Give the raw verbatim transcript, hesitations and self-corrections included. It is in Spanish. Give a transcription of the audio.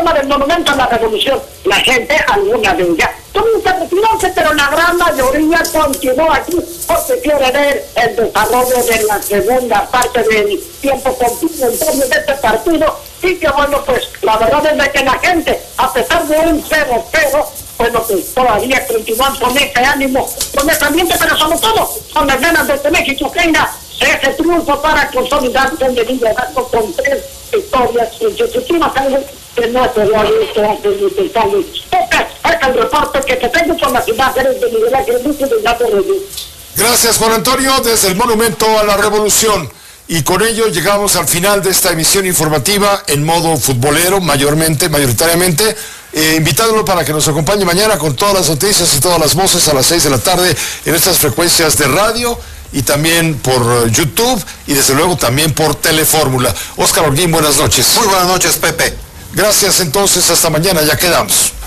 forma del monumento a la revolución. La gente, alguna de ellas, tuvo que retirarse, pero la gran mayoría continuó aquí porque quiere ver el desarrollo de la segunda parte del tiempo complementario de este partido. Y que bueno, pues la verdad es de que la gente, a pesar de un cero cero, bueno, pues todavía continúan con ese ánimo, con ese ambiente, pero sobre todo con las ganas de que México tenga ese triunfo para consolidarse en el liderazgo con tres victorias consecutivas, algo que no se había visto hace muchos años. Este es el reporte que te tengo con las imágenes de Miguel Ángel Lucio de Gato Reyes. Gracias, Juan Antonio, desde el Monumento a la Revolución. Y con ello llegamos al final de esta emisión informativa en modo futbolero, mayormente, mayoritariamente, eh, invitándolo para que nos acompañe mañana con todas las noticias y todas las voces a las seis de la tarde en estas frecuencias de radio y también por uh, YouTube y desde luego también por Telefórmula. Óscar Holguín, buenas noches. Muy buenas noches, Pepe. Gracias entonces, hasta mañana, ya quedamos.